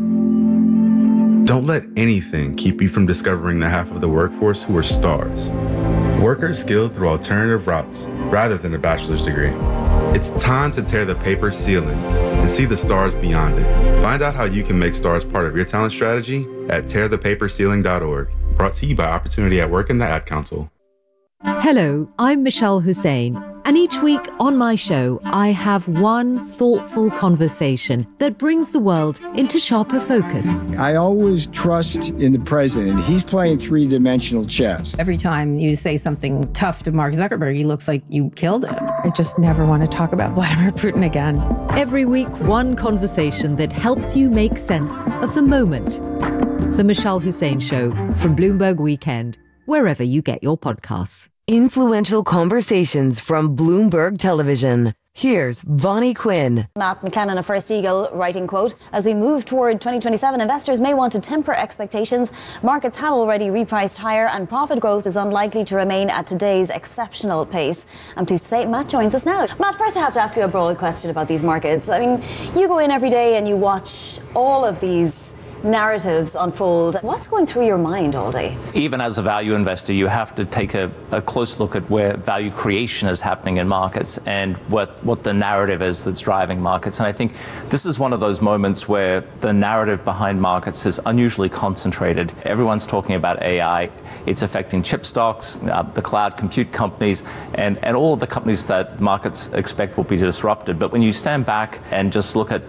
Don't let anything keep you from discovering the half of the workforce who are stars. Workers skilled through alternative routes rather than a bachelor's degree. It's time to tear the paper ceiling and see the stars beyond it. Find out how you can make stars part of your talent strategy at tearthepaperceiling.org. Brought to you by Opportunity at Work and the Ad Council. Hello, I'm Michelle Hussein, and each week on my show, I have one thoughtful conversation that brings the world into sharper focus. I always trust in the president. He's playing three-dimensional chess. Every time you say something tough to Mark Zuckerberg, he looks like you killed him. I just never want to talk about Vladimir Putin again. Every week, one conversation that helps you make sense of the moment. The Michelle Hussein Show from Bloomberg Weekend, wherever you get your podcasts. Influential conversations from Bloomberg Television. Here's Vonnie Quinn. Matt McKenna of First Eagle writing, quote, "As we move toward 2027, investors may want to temper expectations. Markets have already repriced higher and profit growth is unlikely to remain at today's exceptional pace." I'm pleased to say Matt joins us now. Matt, first I have to ask you a broad question about these markets. I mean, you go in every day and you watch all of these narratives unfold. What's going through your mind all day? Even as a value investor, you have to take a close look at where value creation is happening in markets and what the narrative is that's driving markets. And I think this is one of those moments where the narrative behind markets is unusually concentrated. Everyone's talking about AI. It's affecting chip stocks, the cloud compute companies, and all of the companies that markets expect will be disrupted. But when you stand back and just look at the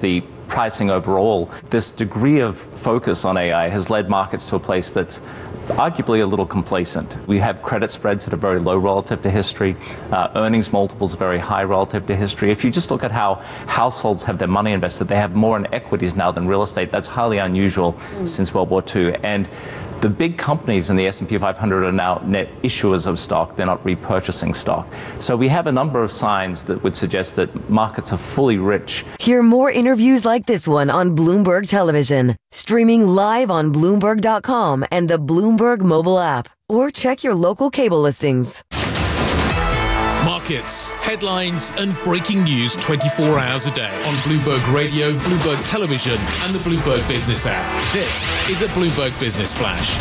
pricing overall, this degree of focus on AI has led markets to a place that's arguably a little complacent. We have credit spreads that are very low relative to history. Earnings multiples are very high relative to history. If you just look at how households have their money invested, they have more in equities now than real estate. That's highly unusual since World War II. And the big companies in the S&P 500 are now net issuers of stock. They're not repurchasing stock. So we have a number of signs that would suggest that markets are fully rich. Hear more interviews like this one on Bloomberg Television, streaming live on Bloomberg.com and the Bloomberg mobile app, or check your local cable listings. Markets, headlines and breaking news 24 hours a day on Bloomberg Radio, Bloomberg Television and the Bloomberg Business app. This is a Bloomberg Business Flash.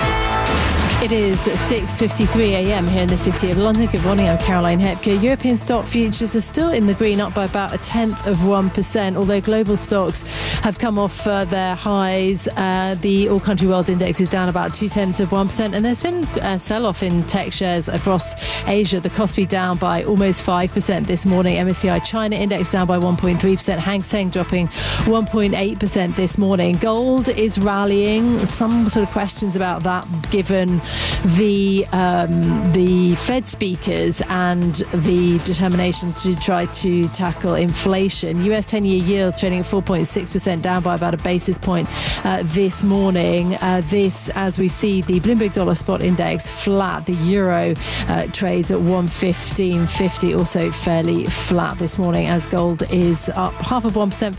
It is 6:53 a.m. here in the City of London. Good morning, I'm Caroline Hepker. European stock futures are still in the green, up by about 0.1%, although global stocks have come off their highs. The All Country World Index is down about 0.2%, and there's been a sell-off in tech shares across Asia. The Kospi down by almost 5% this morning. MSCI China Index down by 1.3%. Hang Seng dropping 1.8% this morning. Gold is rallying. Some sort of questions about that given the Fed speakers and the determination to try to tackle inflation. US 10-year yield trading at 4.6%, down by about a basis point this morning. This, as we see, the Bloomberg Dollar Spot Index flat. The euro trades at 115.50, also fairly flat this morning, as gold is up 0.5%,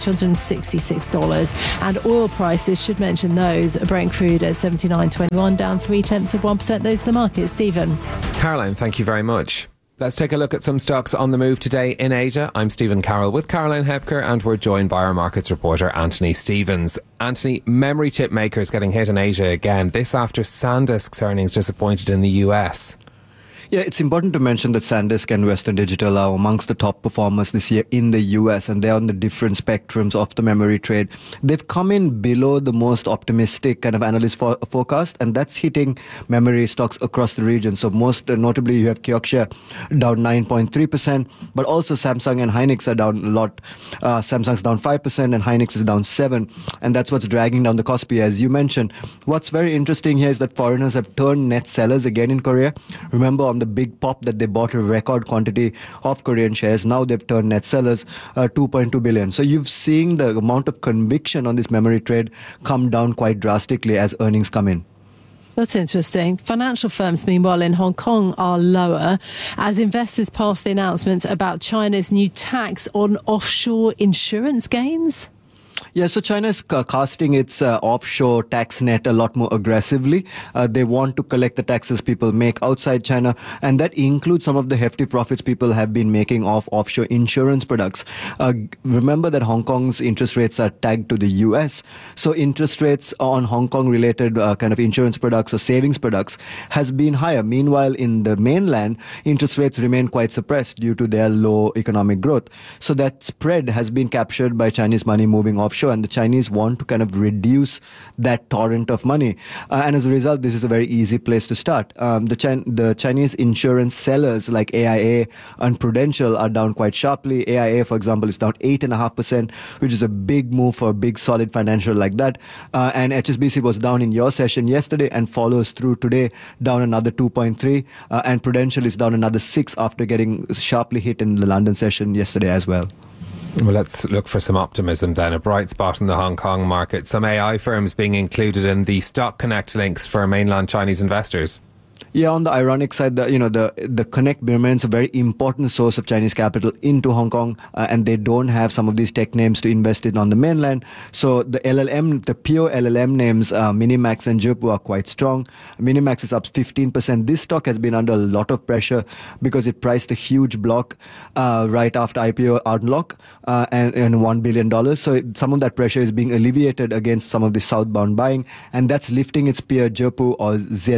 $4,266. And oil prices, should mention those, Brent crude at 79.21, down 0.3%. Those are the markets. Stephen. Caroline, thank you very much. Let's take a look at some stocks on the move today in Asia. I'm Stephen Carroll with Caroline Hepker, and we're joined by our markets reporter Anthony Stevens. Anthony, memory chip makers getting hit in Asia again, this after SanDisk's earnings disappointed in the US. Yeah, it's important to mention that SanDisk and Western Digital are amongst the top performers this year in the US, and they're on the different spectrums of the memory trade. They've come in below the most optimistic kind of analyst forecast, and that's hitting memory stocks across the region. So most notably, you have Kioxia down 9.3%, but also Samsung and Hynix are down a lot. Samsung's down 5% and Hynix is down 7%, and that's what's dragging down the Kospi, as you mentioned. What's very interesting here is that foreigners have turned net sellers again in Korea. Remember, on the big pop that they bought a record quantity of Korean shares. Now they've turned net sellers 2.2 billion. So you've seen the amount of conviction on this memory trade come down quite drastically as earnings come in. That's interesting. Financial firms, meanwhile, in Hong Kong are lower as investors pass the announcements about China's new tax on offshore insurance gains. Yeah, so China is casting its offshore tax net a lot more aggressively. They want to collect the taxes people make outside China, and that includes some of the hefty profits people have been making off offshore insurance products. Remember that Hong Kong's interest rates are tagged to the US, so interest rates on Hong Kong related kind of insurance products or savings products has been higher. Meanwhile, in the mainland, interest rates remain quite suppressed due to their low economic growth. So that spread has been captured by Chinese money moving offshore, and the Chinese want to kind of reduce that torrent of money. And as a result, this is a very easy place to start. The Chinese insurance sellers like AIA and Prudential are down quite sharply. AIA, for example, is down 8.5%, which is a big move for a big solid financial like that. And HSBC was down in your session yesterday and follows through today, down another 2.3%. And Prudential is down another 6% after getting sharply hit in the London session yesterday as well. Well, let's look for some optimism then. A bright spot in the Hong Kong market. Some AI firms being included in the Stock Connect links for mainland Chinese investors. Yeah, on the ironic side, the Connect remains a very important source of Chinese capital into Hong Kong, and they don't have some of these tech names to invest in on the mainland. So the pure LLM names, Minimax and Zhipu, are quite strong. Minimax is up 15%. This stock has been under a lot of pressure because it priced a huge block right after IPO unlock and $1 billion. So some of that pressure is being alleviated against some of the southbound buying, and that's lifting its peer Zhipu or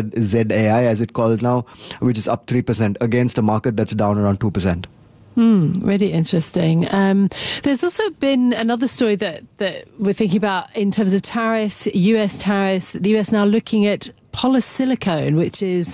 ZAI, as it calls now, which is up 3% against a market that's down around 2%. Really interesting. There's also been another story that we're thinking about in terms of tariffs, US tariffs, the US now looking at polysilicon, which is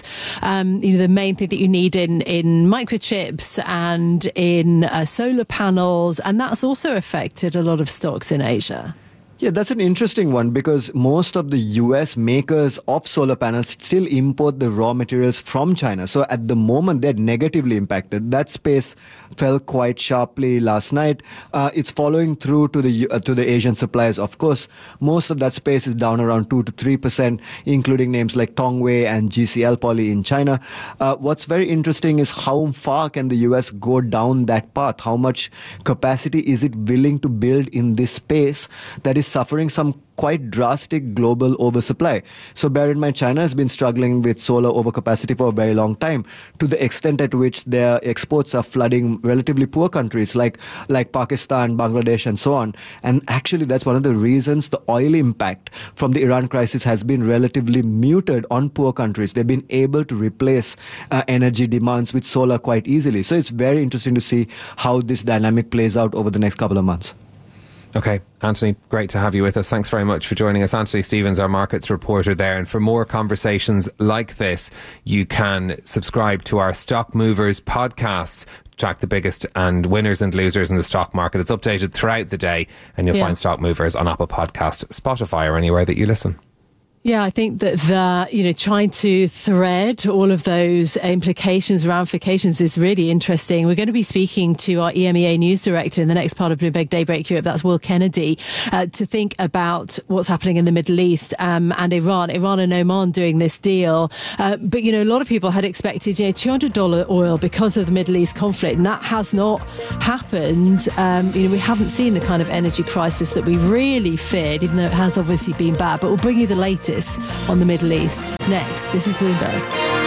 the main thing that you need in microchips and in solar panels, and that's also affected a lot of stocks in Asia. Yeah, that's an interesting one because most of the US makers of solar panels still import the raw materials from China. So at the moment, they're negatively impacted. That space fell quite sharply last night. It's following through to the Asian suppliers. Of course, most of that space is down around 2 to 3%, including names like Tongwei and GCL Poly in China. What's very interesting is how far can the US go down that path? How much capacity is it willing to build in this space that is suffering some quite drastic global oversupply? So bear in mind, China has been struggling with solar overcapacity for a very long time, to the extent at which their exports are flooding relatively poor countries like Pakistan, Bangladesh, and so on. And actually, that's one of the reasons the oil impact from the Iran crisis has been relatively muted on poor countries. They've been able to replace energy demands with solar quite easily. So it's very interesting to see how this dynamic plays out over the next couple of months. Okay, Anthony, great to have you with us. Thanks very much for joining us. Anthony Stevens, our markets reporter there. And for more conversations like this, you can subscribe to our Stock Movers podcast. Track the biggest and winners and losers in the stock market. It's updated throughout the day, and you'll find Stock Movers on Apple Podcast, Spotify, or anywhere that you listen. Yeah, I think that trying to thread all of those implications, ramifications is really interesting. We're going to be speaking to our EMEA news director in the next part of Bloomberg Daybreak Europe, that's Will Kennedy, to think about what's happening in the Middle East and Iran and Oman doing this deal. But, a lot of people had expected, $200 oil because of the Middle East conflict, and that has not happened. We haven't seen the kind of energy crisis that we really feared, even though it has obviously been bad. But we'll bring you the latest on the Middle East next. This is Bloomberg.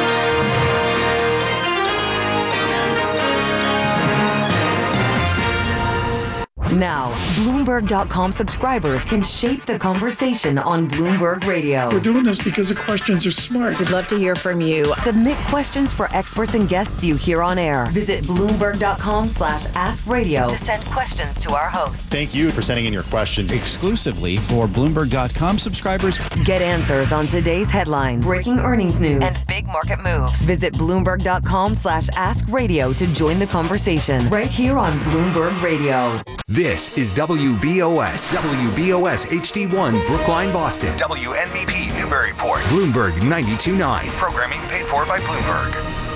Now, Bloomberg.com subscribers can shape the conversation on Bloomberg Radio. We're doing this because the questions are smart. We'd love to hear from you. Submit questions for experts and guests you hear on air. Visit Bloomberg.com/askradio to send questions to our hosts. Thank you for sending in your questions exclusively for Bloomberg.com subscribers. Get answers on today's headlines, breaking earnings news, and big market moves. Visit Bloomberg.com/askradio to join the conversation right here on Bloomberg Radio. This is WBOS HD1 Brookline, Boston. WNBP Newburyport. Bloomberg 92.9. Programming paid for by Bloomberg.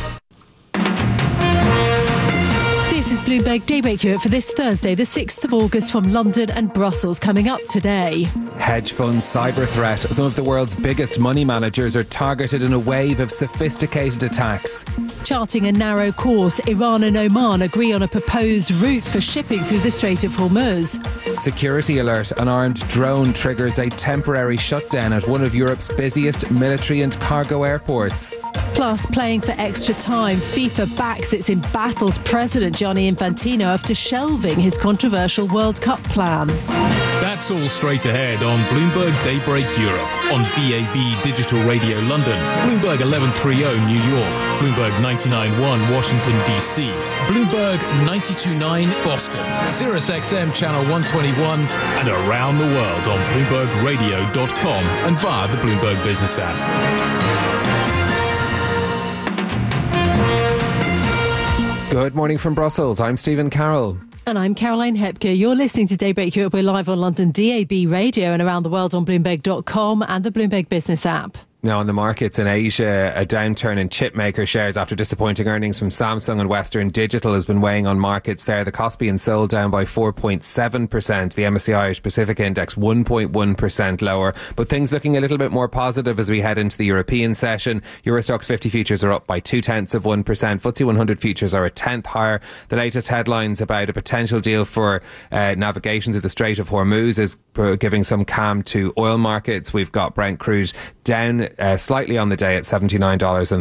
This is Bloomberg Daybreak Europe for this Thursday, the 6th of August, from London and Brussels. Coming up today. Hedge fund cyber threat. Some of the world's biggest money managers are targeted in a wave of sophisticated attacks. Charting a narrow course, Iran and Oman agree on a proposed route for shipping through the Strait of Hormuz. Security alert. An armed drone triggers a temporary shutdown at one of Europe's busiest military and cargo airports. Plus, playing for extra time, FIFA backs its embattled president Gianni Infantino after shelving his controversial World Cup plan. That's all straight ahead on Bloomberg Daybreak Europe, on DAB Digital Radio London, Bloomberg 1130 New York, Bloomberg 99.1 Washington DC, Bloomberg 92.9 Boston, Sirius XM Channel 121, and around the world on BloombergRadio.com and via the Bloomberg Business app. Good morning from Brussels. I'm Stephen Carroll. And I'm Caroline Hepker. You're listening to Daybreak Europe. We're live on London DAB Radio and around the world on Bloomberg.com and the Bloomberg Business app. Now, on the markets in Asia, a downturn in chipmaker shares after disappointing earnings from Samsung and Western Digital has been weighing on markets there. The Kospi and Seoul down by 4.7%. The MSCI Irish Pacific Index 1.1% lower. But things looking a little bit more positive as we head into the European session. Eurostoxx 50 futures are up by 0.2%. FTSE 100 futures are a tenth higher. The latest headlines about a potential deal for navigation through the Strait of Hormuz is giving some calm to oil markets. We've got Brent crude down slightly on the day at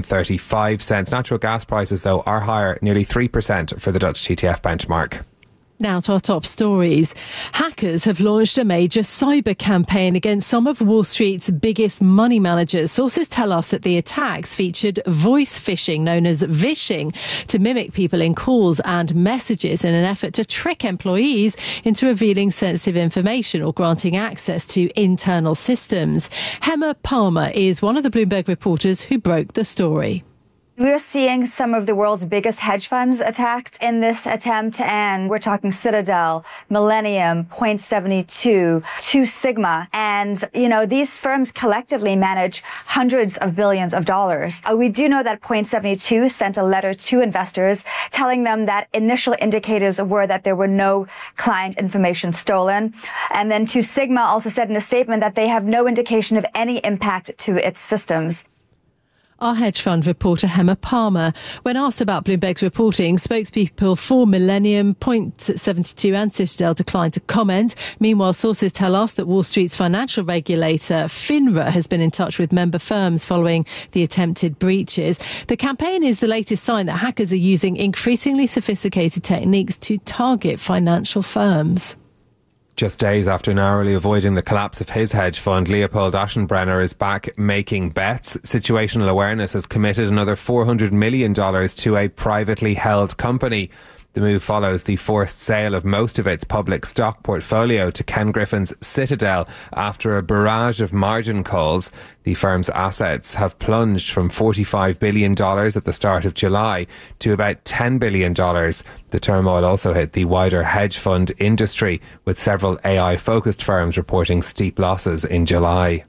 $79.35. Natural gas prices, though, are higher, nearly 3% for the Dutch TTF benchmark. Now to our top stories. Hackers have launched a major cyber campaign against some of Wall Street's biggest money managers. Sources tell us that the attacks featured voice phishing, known as vishing, to mimic people in calls and messages in an effort to trick employees into revealing sensitive information or granting access to internal systems. Hema Palmer is one of the Bloomberg reporters who broke the story. We're seeing some of the world's biggest hedge funds attacked in this attempt, and we're talking Citadel, Millennium, Point72, Two Sigma, and, these firms collectively manage hundreds of billions of dollars. We do know that Point72 sent a letter to investors telling them that initial indicators were that there were no client information stolen. And then Two Sigma also said in a statement that they have no indication of any impact to its systems. Our hedge fund reporter Hema Palmer. When asked about Bloomberg's reporting, spokespeople for Millennium, Point72 and Citadel declined to comment. Meanwhile, sources tell us that Wall Street's financial regulator, FINRA, has been in touch with member firms following the attempted breaches. The campaign is the latest sign that hackers are using increasingly sophisticated techniques to target financial firms. Just days after narrowly avoiding the collapse of his hedge fund, Leopold Aschenbrenner is back making bets. Situational Awareness has committed another $400 million to a privately held company. The move follows the forced sale of most of its public stock portfolio to Ken Griffin's Citadel after a barrage of margin calls. The firm's assets have plunged from $45 billion at the start of July to about $10 billion. The turmoil also hit the wider hedge fund industry, with several AI-focused firms reporting steep losses in July.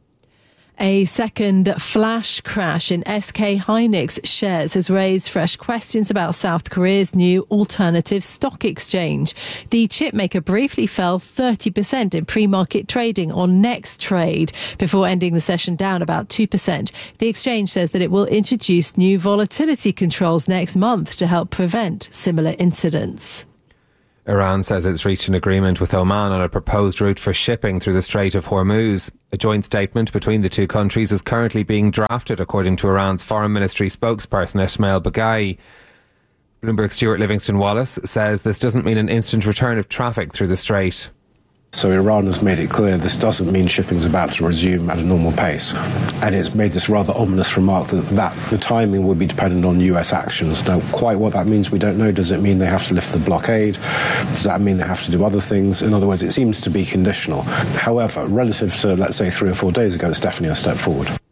A second flash crash in SK Hynix shares has raised fresh questions about South Korea's new alternative stock exchange. The chipmaker briefly fell 30% in pre-market trading on Next Trade before ending the session down about 2%. The exchange says that it will introduce new volatility controls next month to help prevent similar incidents. Iran says it's reached an agreement with Oman on a proposed route for shipping through the Strait of Hormuz. A joint statement between the two countries is currently being drafted, according to Iran's Foreign Ministry spokesperson Ismail Baghai. Bloomberg's Stuart Livingston-Wallace says this doesn't mean an instant return of traffic through the strait. So Iran has made it clear this doesn't mean shipping is about to resume at a normal pace. And it's made this rather ominous remark that the timing will be dependent on US actions. Now, quite what that means, we don't know. Does it mean they have to lift the blockade? Does that mean they have to do other things? In other words, it seems to be conditional. However, relative to, let's say, 3 or 4 days ago, it's definitely a step forward.